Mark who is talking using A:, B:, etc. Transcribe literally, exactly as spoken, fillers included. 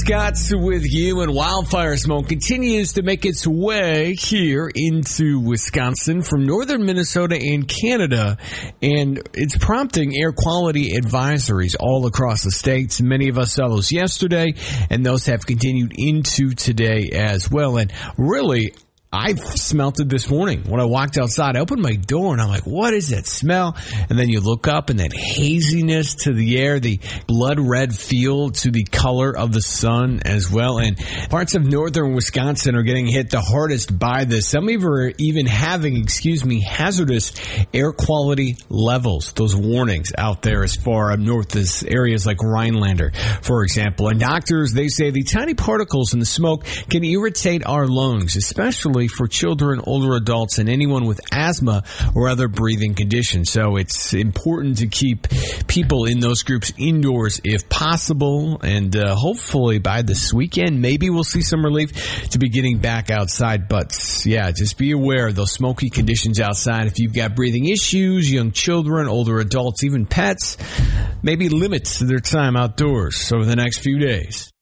A: Scott's with you, and wildfire smoke continues to make its way here into Wisconsin from northern Minnesota and Canada, and it's prompting air quality advisories all across the states. Many of us saw those yesterday, and those have continued into today as well. And really, I smelt it this morning when I walked outside. I opened my door and I'm like, what is that smell? And then you look up and that haziness to the air, the blood red feel to the color of the sun as well. And parts of northern Wisconsin are getting hit the hardest by this. Some of you are even having, excuse me, hazardous air quality levels, those warnings out there as far up north as areas like Rhinelander, for example. And doctors, they say the tiny particles in the smoke can irritate our lungs, especially for children, older adults, and anyone with asthma or other breathing conditions. So it's important to keep people in those groups indoors if possible. And uh, hopefully by this weekend, maybe we'll see some relief to be getting back outside. But yeah, just be aware of those smoky conditions outside. If you've got breathing issues, young children, older adults, even pets, maybe limit their time outdoors over the next few days.